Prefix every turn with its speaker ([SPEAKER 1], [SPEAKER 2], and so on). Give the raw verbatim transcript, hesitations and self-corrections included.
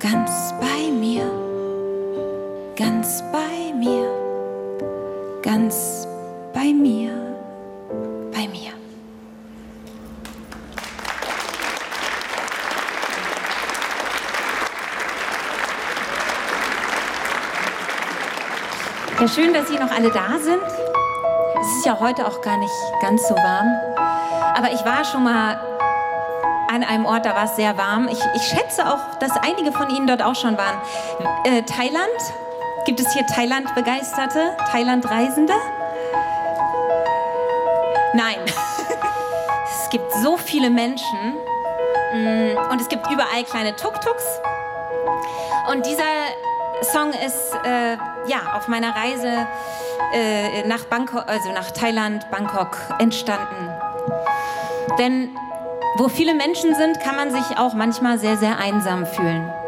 [SPEAKER 1] ganz bei mir, ganz bei mir, ganz bei mir, bei mir. Ja, schön, dass Sie noch alle da sind. Es ist ja heute auch gar nicht ganz so warm. Aber ich war schon mal an einem Ort, da war es sehr warm. Ich, ich schätze auch, dass einige von Ihnen dort auch schon waren. Äh, Thailand? Gibt es hier Thailand-Begeisterte? Thailand-Reisende? Nein. Es gibt so viele Menschen und es gibt überall kleine Tuk-Tuks. Und dieser Song ist äh, ja, auf meiner Reise äh, nach Bangkok, also nach Thailand, Bangkok entstanden. Denn wo viele Menschen sind, kann man sich auch manchmal sehr, sehr einsam fühlen.